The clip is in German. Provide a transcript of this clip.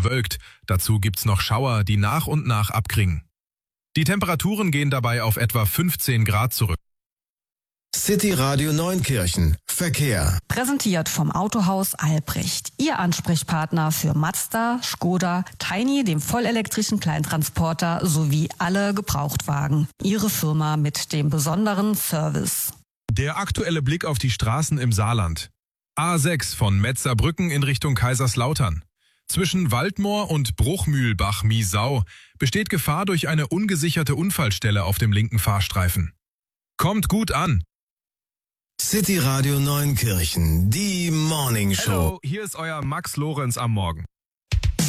bewölkt. Dazu gibt's noch Schauer, die nach und nach abklingen. Die Temperaturen gehen dabei auf etwa 15 Grad zurück. City Radio Neunkirchen. Verkehr. Präsentiert vom Autohaus Albrecht. Ihr Ansprechpartner für Mazda, Škoda, Tiny, dem vollelektrischen Kleintransporter sowie alle Gebrauchtwagen. Ihre Firma mit dem besonderen Service. Der aktuelle Blick auf die Straßen im Saarland. A6 von Metzerbrücken in Richtung Kaiserslautern. Zwischen Waldmoor und Bruchmühlbach-Miesau besteht Gefahr durch eine ungesicherte Unfallstelle auf dem linken Fahrstreifen. Kommt gut an! City Radio Neunkirchen, die Morning Show. Hallo, hier ist euer Max Lorenz am Morgen.